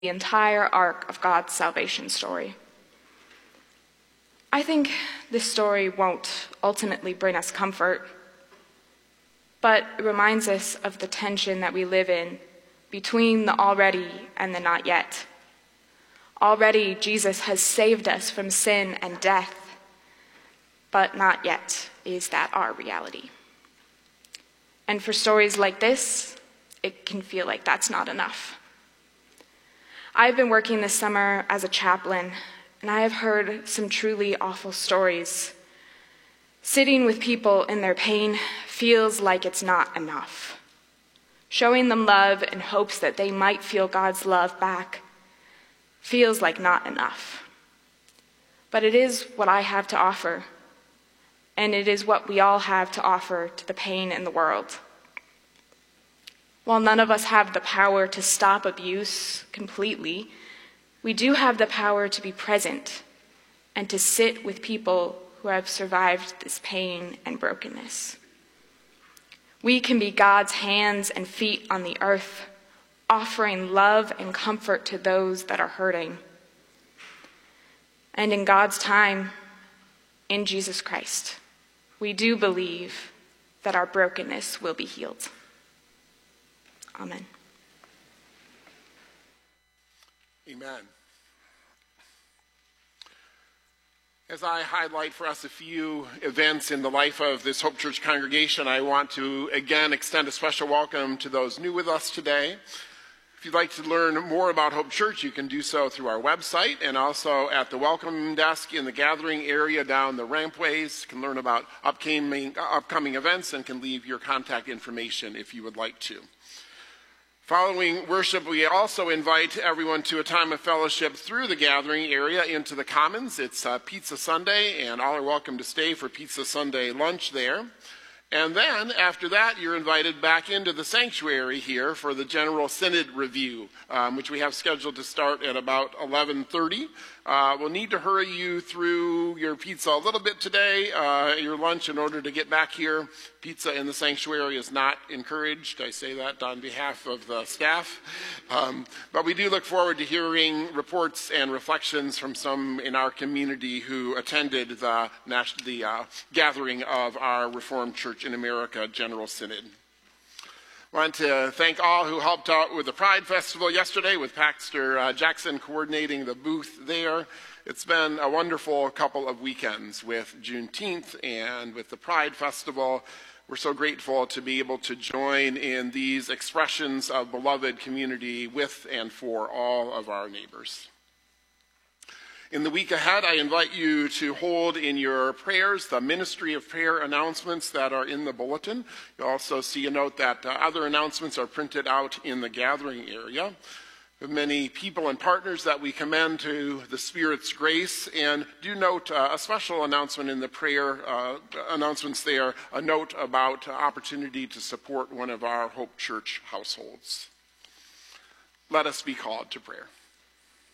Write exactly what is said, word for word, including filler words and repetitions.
the entire arc of God's salvation story. I think this story won't ultimately bring us comfort, but it reminds us of the tension that we live in between the already and the not yet. Already, Jesus has saved us from sin and death, but not yet is that our reality. And for stories like this, it can feel like that's not enough. I've been working this summer as a chaplain, and I have heard some truly awful stories. Sitting with people in their pain feels like it's not enough. Showing them love in hopes that they might feel God's love back feels like not enough. But it is what I have to offer, and it is what we all have to offer to the pain in the world. While none of us have the power to stop abuse completely, we do have the power to be present and to sit with people who have survived this pain and brokenness. We can be God's hands and feet on the earth, offering love and comfort to those that are hurting. And in God's time, in Jesus Christ, we do believe that our brokenness will be healed. Amen. Amen. As I highlight for us a few events in the life of this Hope Church congregation, I want to again extend a special welcome to those new with us today. If you'd like to learn more about Hope Church, you can do so through our website and also at the welcome desk in the gathering area down the rampways. You can learn about upcoming, upcoming events and can leave your contact information if you would like to. Following worship, we also invite everyone to a time of fellowship through the gathering area into the Commons. It's uh, Pizza Sunday, and all are welcome to stay for Pizza Sunday lunch there. And then, after that, you're invited back into the sanctuary here for the General Synod Review, um, which we have scheduled to start at about eleven thirty. Uh, we'll need to hurry you through your pizza a little bit today, uh, your lunch, in order to get back here. Pizza in the sanctuary is not encouraged. I say that on behalf of the staff. Um, but we do look forward to hearing reports and reflections from some in our community who attended the, the uh, gathering of our Reformed Church in America General Synod. I want to thank all who helped out with the Pride Festival yesterday, with Pastor uh, Jackson coordinating the booth there. It's been a wonderful couple of weekends with Juneteenth and with the Pride Festival. We're so grateful to be able to join in these expressions of beloved community with and for all of our neighbors. In the week ahead, I invite you to hold in your prayers the Ministry of Prayer announcements that are in the bulletin. You'll also see a note that uh, other announcements are printed out in the gathering area. We have many people and partners that we commend to the Spirit's grace, and do note uh, a special announcement in the prayer uh, announcements there, a note about uh, opportunity to support one of our Hope Church households. Let us be called to prayer.